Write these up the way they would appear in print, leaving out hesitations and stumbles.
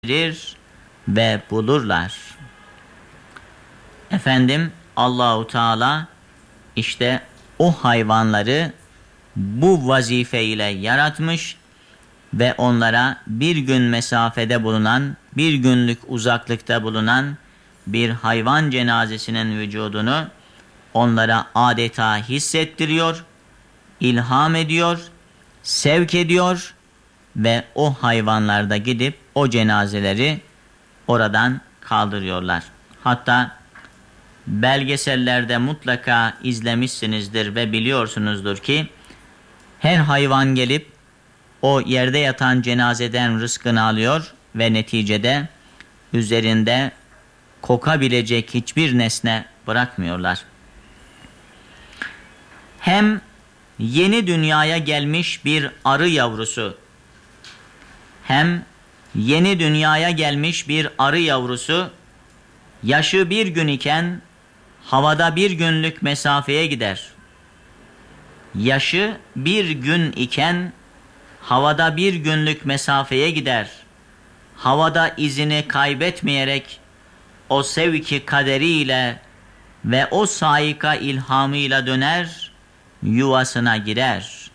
verir ve bulurlar. Allahu Teala işte o hayvanları bu vazife ile yaratmış ve onlara bir gün mesafede bulunan, bir günlük uzaklıkta bulunan bir hayvan cenazesinin vücudunu onlara adeta hissettiriyor, ilham ediyor, sevk ediyor ve o hayvanlar da gidip o cenazeleri oradan kaldırıyorlar. Hatta belgesellerde mutlaka izlemişsinizdir ve biliyorsunuzdur ki her hayvan gelip o yerde yatan cenazeden rızkını alıyor ve neticede üzerinde kokabilecek hiçbir nesne bırakmıyorlar. Hem yeni dünyaya gelmiş bir arı yavrusu, yaşı bir gün iken havada bir günlük mesafeye gider. Havada izini kaybetmeyerek o sevki kaderiyle ve o saika ilhamıyla döner, yuvasına girer.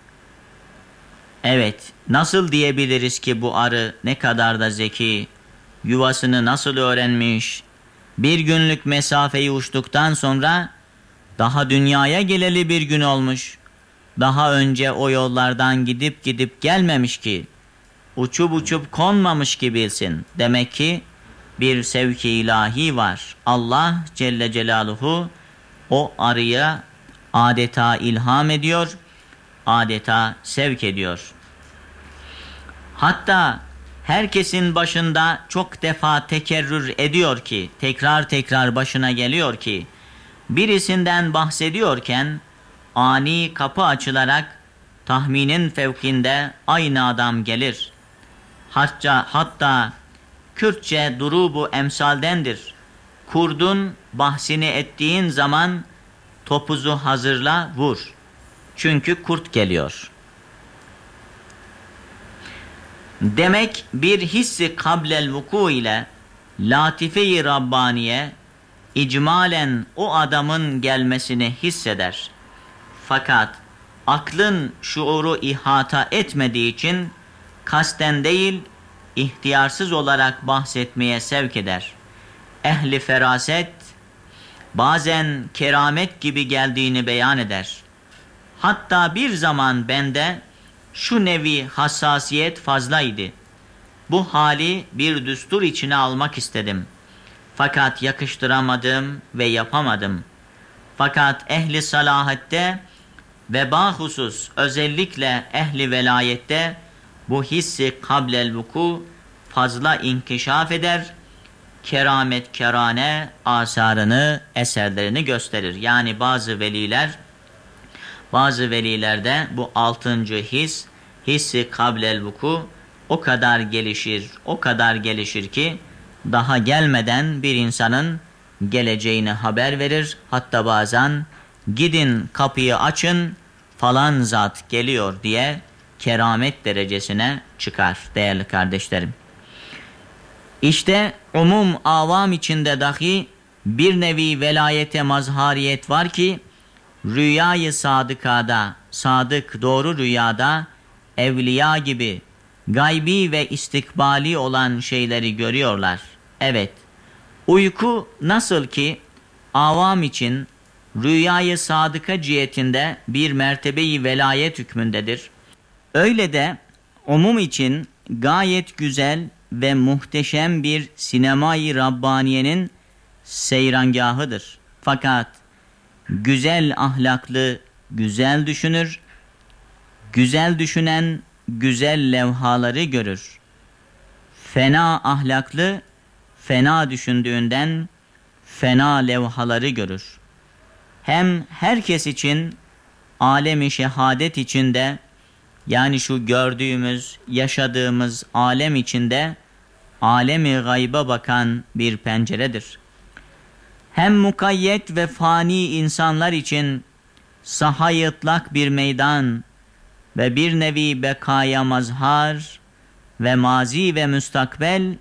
Evet, nasıl diyebiliriz ki bu arı ne kadar da zeki, yuvasını nasıl öğrenmiş, bir günlük mesafeyi uçtuktan sonra daha dünyaya geleli bir gün olmuş, daha önce o yollardan gidip gelmemiş ki, uçup konmamış ki bilsin. Demek ki bir sevki ilahi var. Allah Celle Celaluhu o arıya adeta ilham ediyor, adeta sevk ediyor. Hatta herkesin başında çok defa tekerrür ediyor ki, tekrar başına geliyor ki, birisinden bahsediyorken ani kapı açılarak tahminin fevkinde aynı adam gelir. Hatta Kürtçe durubu emsaldendir. Kurdun bahsini ettiğin zaman topuzu hazırla vur. Çünkü kurt geliyor. Demek bir hissi kablel vuku ile latife-i Rabbaniye icmalen o adamın gelmesini hisseder. Fakat aklın şuuru ihata etmediği için kasten değil, ihtiyarsız olarak bahsetmeye sevk eder. Ehli feraset bazen keramet gibi geldiğini beyan eder. Hatta bir zaman bende şu nevi hassasiyet fazlaydı. Bu hali bir düstur içine almak istedim. Fakat yakıştıramadım ve yapamadım. Fakat ehli salahette ve bahusus özellikle ehli velayette bu hissi kablel vuku fazla inkişaf eder, keramet kerane asarını, eserlerini gösterir. Yani bazı velilerde bu 6. hissi kablel vuku o kadar gelişir ki daha gelmeden bir insanın geleceğini haber verir. Hatta bazen gidin kapıyı açın falan zat geliyor diye keramet derecesine çıkar değerli kardeşlerim. İşte umum avam içinde dahi bir nevi velayete mazhariyet var ki rüyayı sadıkada, sadık doğru rüyada evliya gibi gaybi ve istikbali olan şeyleri görüyorlar. Evet, uyku nasıl ki avam için rüyayı sadıka cihetinde bir mertebeyi velayet hükmündedir. Öyle de umum için gayet güzel ve muhteşem bir sinemayı Rabbaniye'nin seyrangahıdır. Fakat güzel ahlaklı güzel düşünür, güzel düşünen güzel levhaları görür. Fena ahlaklı fena düşündüğünden fena levhaları görür. Hem herkes için alem-i şehadet içinde, yani şu gördüğümüz, yaşadığımız alem içinde alem-i gayba bakan bir penceredir. Hem mukayyet ve fani insanlar için saha-i ıtlak bir meydan ve bir nevi bekaya mazhar ve mazi ve müstakbel